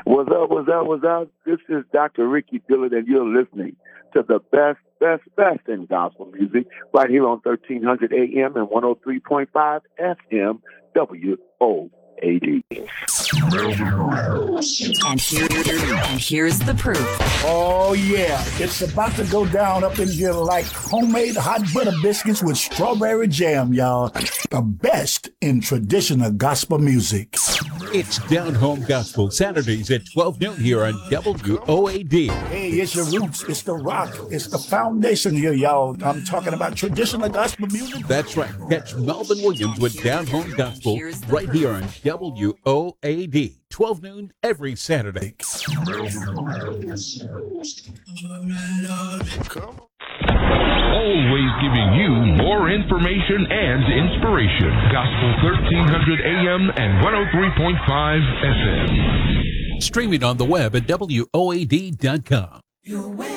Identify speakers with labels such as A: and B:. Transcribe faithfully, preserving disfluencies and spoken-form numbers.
A: What's up, what's up, what's up? This is Doctor Ricky Dillard, and you're listening to the best, best, best in gospel music right here on thirteen hundred A M and one oh three point five F M W O A D.
B: And, here, and here's the proof.
C: Oh, yeah. It's about to go down up in here like homemade hot butter biscuits with strawberry jam, y'all. The best in traditional gospel music.
D: It's Down Home Gospel, Saturdays at twelve noon here on W O A D.
C: Hey, it's your roots. It's the rock. It's the foundation here, y'all. I'm talking about traditional gospel music.
D: That's right. Catch Melvin Williams with Down Home Gospel right here on W O A D. twelve noon every Saturday.
E: Always giving you more information and inspiration. Gospel thirteen hundred A M and one oh three point five F M.
D: Streaming on the web at W O A D dot com.